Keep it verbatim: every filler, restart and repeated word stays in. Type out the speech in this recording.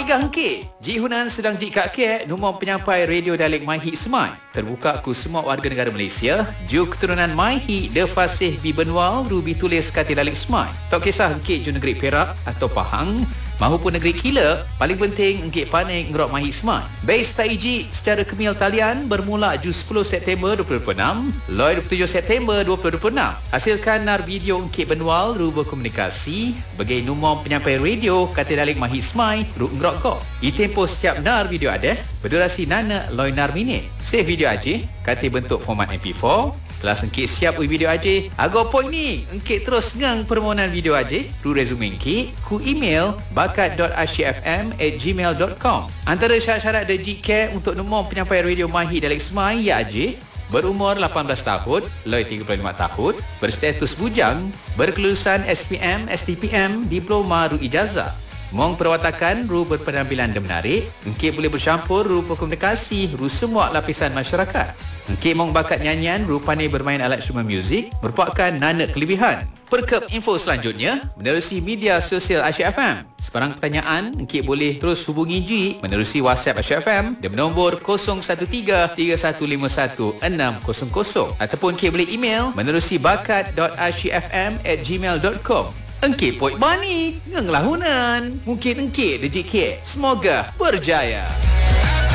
Maiga hengkit. Ji Hunan sedang ji kak kek nombor penyampai radio dialek MyHit Smart. Terbuka ku semua warga negara Malaysia. Ju keturunan MyHit de fasih bi benwal rubi tulis kata dialek Smart. Tak kisah hengkit ju negeri Perak atau Pahang mahupun negeri Kila, paling penting engkit pandai ngerok MyHit Smart. Base taiji secara kemil talian bermula ju sepuluh September dua ribu dua puluh enam, loi dua puluh tujuh September dua ribu dua puluh enam. Hasilkan nar video engkit benwal ru berkomunikasi bagi nombor penyampai radio kata dialek MyHit Smart ru ngerok ko. I tempoh setiap nar video ada berdurasi nana loi nar minit. Save video aja, kata bentuk format M P four. Kelas engkit siap ui video aja. Ago point ni, engkit terus ngang permohonan video aja. Ru resume engkit ku email bakat dot asyikfm at gmail dot com. Antara syarat-syarat D J Care untuk nombor penyampai radio MyHit dialek Smart ia aja berumur lapan belas tahun, loi tiga puluh lima tahun, berstatus bujang, berkelulusan S P M, S T P M, diploma ru ijazah. Mong perwatakan ru berpenampilan dan menarik, engkit boleh bercampur ru berkomunikasi ru semua lapisan masyarakat. Engkit mong bakat nyanyian ru pandai bermain alat instrumen muzik merupakan nana kelebihan. Perkep info selanjutnya menerusi media sosial Asyik F M. Sebarang pertanyaan, engkit boleh terus hubungi Ji menerusi WhatsApp Asyik F M di nombor kosong satu tiga tiga satu lima satu enam kosong kosong ataupun engkit boleh email menerusi bakat dot asyikfm at gmail dot com. Engkit poik bani, ngenglah Hunan. Mungkin engkit D J K. Semoga berjaya.